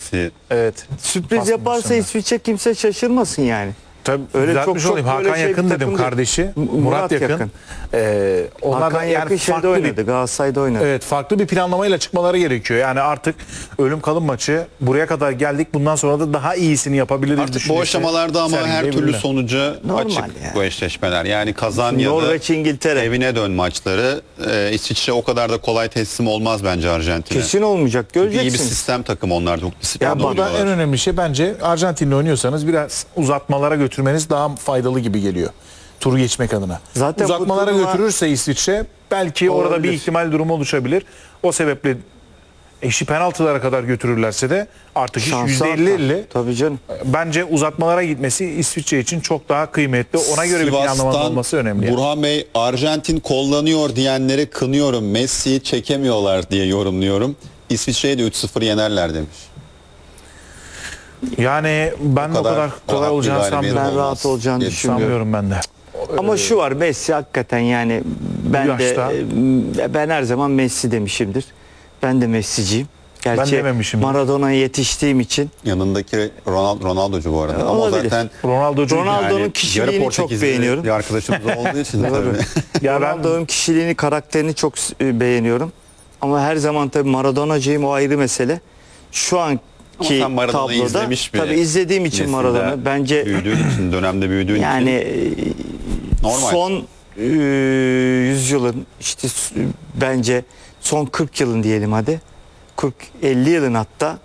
Messi. Evet. Sürpriz Pas yaparsa pozisyonda. İsviçre kimse şaşırmasın yani. Tabii Öyle düzeltmiş çok olayım. böyle Hakan şey bir Yakın takım dedim değil. kardeşi. Murat Murat Yakın. Yakın. Onlar Hakan da Yakın yani şeyde farklı oynadı. bir Galatasaray'da oynadı. evet, farklı bir planlamayla çıkmaları gerekiyor. Yani artık ölüm kalım maçı buraya kadar geldik. Bundan sonra da daha iyisini yapabiliriz. Artık bu düşüncesi aşamalarda ama her türlü sergileyebilirler. sonuca Normal açık yani. bu eşleşmeler. Yani kazan ya da Norveç, İngiltere. evine dön maçları. İsviçre o kadar da kolay teslim olmaz bence Arjantin'e. Kesin olmayacak. İyi bir Göreceksiniz. sistem takım onlar. Çok disiplinli Ya burada oynuyorlar. en önemli şey bence Arjantin'le oynuyorsanız biraz uzatmalara götürmeniz daha faydalı gibi geliyor. Turu geçmek adına. Zaten bu Uzatmalara turnuva- götürürse İsviçre belki orada bir Olabilir. ihtimal durumu oluşabilir. O sebeple eşi penaltılara kadar götürürlerse de artık iş Şansı %50-50. artar. Tabii canım. Bence uzatmalara gitmesi İsviçre için çok daha kıymetli. Ona göre bir planlamanın olması önemli. yani. Burhan Bey, Arjantin kullanıyor diyenlere kınıyorum. Messi'yi çekemiyorlar diye yorumluyorum. İsviçre'ye de 3-0 yenerler demiş. Yani ben de o kadar kolay rahat bir olacağını galibiyet sanmıyorum. Ben rahat olacağını diye düşünmüyorum. Sanmıyorum ben de. Ama şu var, Messi hakikaten yani ben de yaşta. ben her zaman Messi demişimdir. Ben de Messi'ciyim. Gerçi dememişimdir. Maradona'ya yetiştiğim için Yanındaki Ronaldo'cu bu arada. Ama olabilir. zaten Ronaldo'nun yarı kişiliğini çok Portekizli beğeniyorum. bir arkadaşımız olduğu için tabii. ya ben Ronaldo'nun kişiliğini, karakterini çok beğeniyorum. Ama her zaman tabii Maradona'cıyım, o ayrı mesele. Şu Ama anki sen Maradona'yı tabloda izlemiş bir tabii izlediğim için nesilde Maradona bence büyüdüğün için, dönemde büyüdüğün yani için normal. son yüzyılın işte bence son 40 yılın diyelim hadi. 40-50 yılın hatta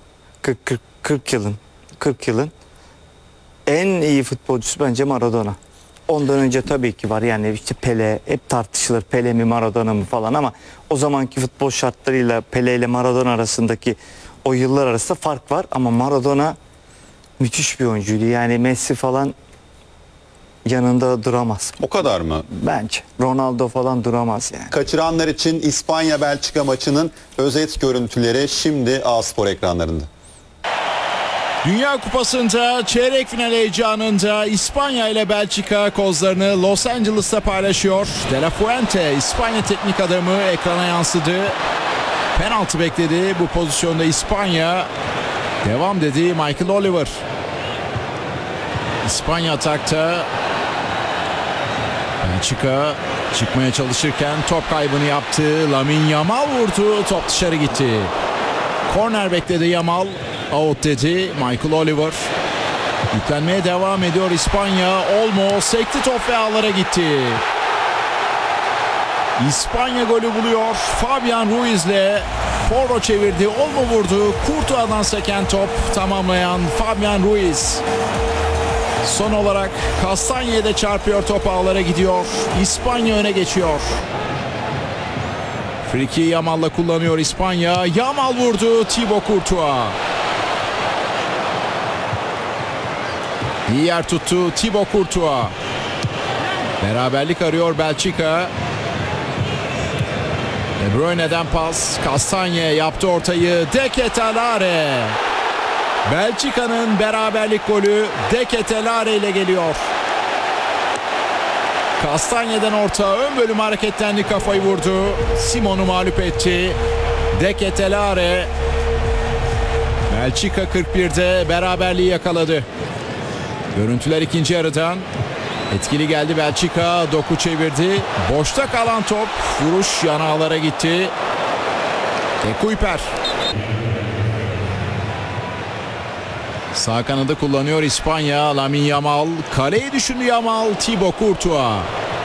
40 yılın en iyi futbolcusu bence Maradona. Ondan önce tabii ki var yani işte Pele, hep tartışılır Pele mi Maradona mı falan, ama o zamanki futbol şartlarıyla Pele ile Maradona arasındaki o yıllar arasında fark var, ama Maradona müthiş bir oyuncuydu. Yani Messi falan yanında duramaz O kadar mı? bence. Ronaldo falan duramaz yani. Kaçıranlar için İspanya-Belçika maçının özet görüntüleri şimdi A-Spor ekranlarında. Dünya Kupası'nda çeyrek final heyecanında İspanya ile Belçika kozlarını Los Angeles'ta paylaşıyor. De La Fuente, İspanya teknik adamı, ekrana yansıdı. Penaltı bekledi. Bu pozisyonda İspanya devam dedi Michael Oliver. İspanya atakta. Belçika çıkmaya çalışırken top kaybını yaptı. Lamine Yamal vurdu. Top dışarı gitti. Korner bekledi Yamal. Out dedi Michael Oliver. Yüklenmeye devam ediyor İspanya. Olmo sekti top ve ağlara gitti. İspanya golü buluyor. Fabian Ruiz'le Porro çevirdi. Olmo vurdu. Courtois'dan seken top tamamlayan Fabian Ruiz. Son olarak Castañe'de çarpıyor, top ağlara gidiyor. İspanya öne geçiyor. Friki Yamal'la kullanıyor İspanya. Yamal vurdu. Thibaut Courtois. İyi yer tuttu Thibaut Courtois. Beraberlik arıyor Belçika. De Bruyne'den pas. Castañe yaptı ortayı. De Ketelaere. Belçika'nın beraberlik golü De Ketelaere ile geliyor. Castañe'den orta, ön bölüm hareketlendi, kafayı vurdu. Simon'u mağlup etti. De Ketelaere. Belçika 41'de beraberliği yakaladı. Görüntüler ikinci yarıdan. Etkili geldi Belçika. Doku çevirdi. Boşta kalan top. Vuruş yan ağlara gitti. De Kuyper. Sağ kanadı kullanıyor İspanya. Lamine Yamal. Kaleyi düşündü Yamal. Thibaut Courtois.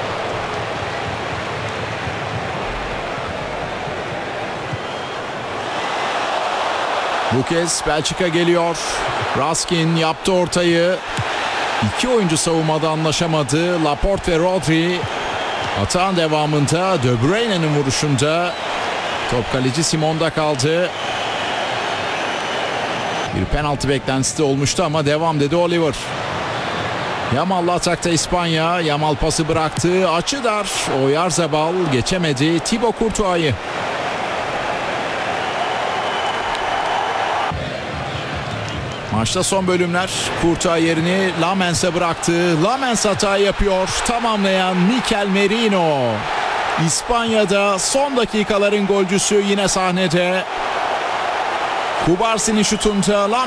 Bu kez Belçika geliyor. Raskin yaptı ortayı. İki oyuncu savunmada anlaşamadı. Laporte ve Rodri. Atağın devamında De Bruyne'nin vuruşunda top kaleci Simon'da kaldı. Bir penaltı beklentisi de olmuştu ama devam dedi Oliver. Yamal'la atakta İspanya. Yamal pası bıraktı. Açı dar. Oyarzabal geçemedi Thibaut Courtois'ı. Maçta son bölümler. Courtois yerini Lamens'e bıraktı. Lamens hata yapıyor. Tamamlayan Mikel Merino. İspanya'da son dakikaların golcüsü yine sahnede. Kubarsi'nin şutunda